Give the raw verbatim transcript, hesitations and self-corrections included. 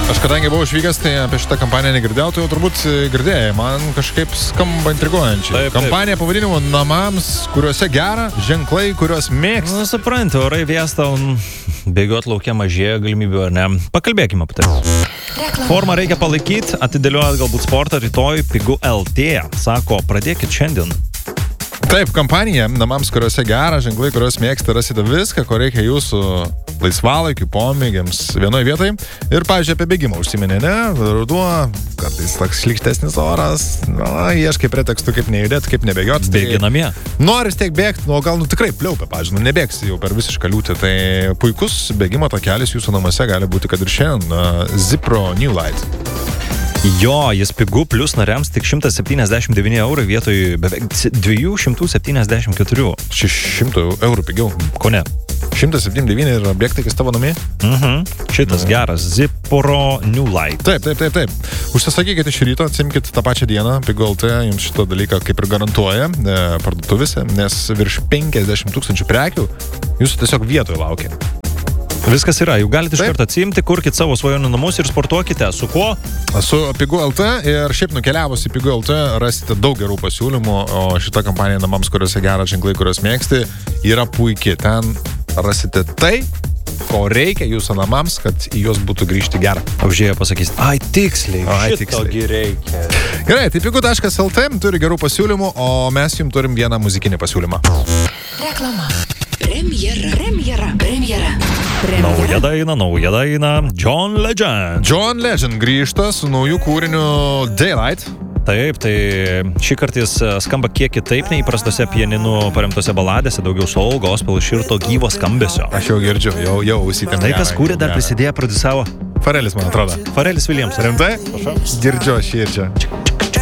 Aš kadangi buvau išvykęs, tai apie šitą kampaniją negirdėjau, tai jau turbūt girdėjai. Man kažkaip skamba intriguojančiai. Taip, taip. Kampanija pavadinimu namams, kuriuose gera, ženklai, kuriuos mėgsti. Nu, suprantu, orai vėsta, bėgiot laukia mažėja galimybių, ar ne? Pakalbėkime apie tai. Formą reikia palaikyti, atidėliojant galbūt sportą rytoj, Pigu L T sako, pradėkit šiandien. Taip, kampanija namams, kuriuose gera, ženklai, kuriuos mėgsti, rasite viską, ko reikia jūsų laisvalaikiu, pomėgiams vienoje vietoje. Ir, pavyzdžiui, apie bėgimą užsiminė, ne? Ruduo, kartais toks šlykštesnis oras, na, ieškai pretekstų, kaip nejudėti, kaip nebėgioti. Bėgi namie. Noris tiek bėgti, nu, gal nu tikrai pliaupia, pavyzdžiui, nu, nebėgsi jau per visišką liūtį. Tai puikus bėgimo takelis jūsų namuose gali būti, kad ir šiandien uh, Zipro New Light. Jo, jis pigu, plus nariams tik šimtas septyniasdešimt devyni eurai vietoj beveik dviejų šimtų septyniasdešimt keturi. šeši šimtai eurų pigiau. Ko ne? šimtas septyniasdešimt devyni ir objektai, kas tavo namie? Mhm. Šitas mhm. geras. Zipro New Light. Taip, taip, taip, taip. Užsisakykite iš ryto, atsimkite tą pačią dieną, Pigu L T jums šitą dalyką kaip ir garantuoja e, parduotuvėse, nes virš penkiasdešimt tūkstančių prekių jūsų tiesiog vietoje laukia. Viskas yra, jau galite iš karto atsiimti, kurkit savo svajonių namus ir sportuokite. Su kuo? Su Pigu L T ir šiaip nukeliavus į Pigu L T rasite daug gerų pasiūlymų, o šita kampanija namams, kuriuose gera, ženklai, kuriuos mėgsti, yra puikiai. Ten rasite tai, ko reikia jūsų namams, kad į juos būtų grįžti gerą. Apžiūrėję pasakys, ai tiksliai, ai, šito gi reikia. Gerai, tai pigu taškas L T turi gerų pasiūlymų, o mes jums turim vieną muzikinį pasiūlymą. Reklama. Premjera. Premjera. Premjera. Nauja daina, nauja daina. John Legend. John Legend grįžta su nauju kūriniu Daylight. Taip, tai šį kartą jis skamba kiek kitaip nei įprastose pianinų paremtose baladėse, daugiau soul, gospel, širto gyvo skambesio. Aš jau girdžiu, jau, jau ausitėm. Tai kas kūrė, dar prisidėjo, produsavo. Farelis, man atrodo. Farelis Williams. Rimtai? Girdžiu, aš ir čia.